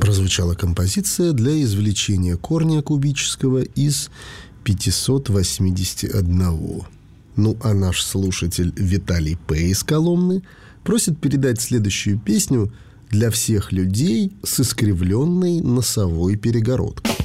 прозвучала композиция для извлечения корня кубического из 581. Ну, а наш слушатель Виталий П. из Коломны просит передать следующую песню для всех людей с искривленной носовой перегородкой.